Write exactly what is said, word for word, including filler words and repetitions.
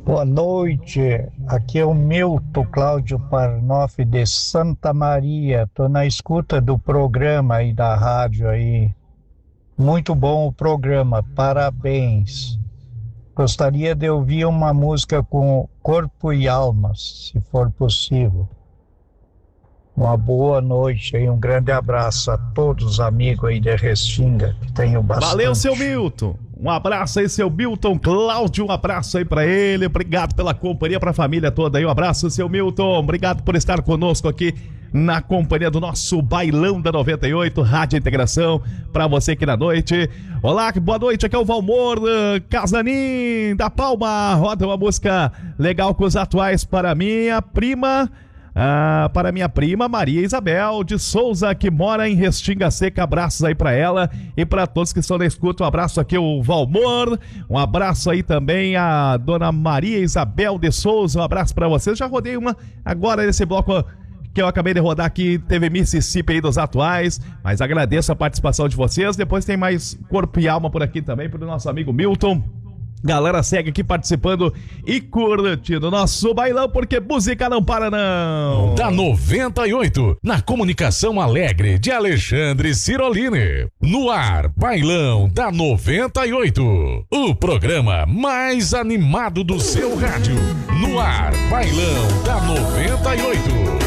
Boa noite, aqui é o Milton Cláudio Parnoff de Santa Maria. Tô na escuta do programa aí da rádio aí. Muito bom o programa, parabéns. Gostaria de ouvir uma música com Corpo e Alma, se for possível. Uma boa noite e um grande abraço a todos os amigos aí de Restinga, que tenham bastante. Valeu, seu Milton. Um abraço aí, seu Milton Cláudio, um abraço aí pra ele, obrigado pela companhia, pra família toda aí, um abraço, seu Milton, obrigado por estar conosco aqui na companhia do nosso Bailão da noventa e oito, Rádio Integração, pra você aqui na noite. Olá, boa noite, aqui é o Valmor uh, Casanim da Palma, roda uma música legal com os atuais para minha prima... Ah, para minha prima Maria Isabel de Souza, que mora em Restinga Seca, abraços aí pra ela e pra todos que estão na escuta, um abraço aqui o Valmor, um abraço aí também a dona Maria Isabel de Souza, um abraço pra vocês. Já rodei uma agora nesse bloco que eu acabei de rodar aqui, teve Mississippi aí dos atuais, mas agradeço a participação de vocês. Depois tem mais Corpo e Alma por aqui também, pro nosso amigo Milton. Galera, segue aqui participando e curtindo nosso bailão, porque música não para não. Da noventa e oito, na comunicação alegre de Alexandre Cirolini. No ar, Bailão da noventa e oito. O programa mais animado do seu rádio. No ar, Bailão da noventa e oito.